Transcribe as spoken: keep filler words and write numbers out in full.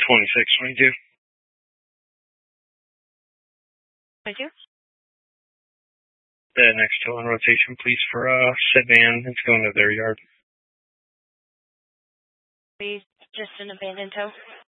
twenty-six twenty-two. Thank you. The next tow on rotation, please, for uh, sedan. It's going to their yard. Please, just an abandoned tow.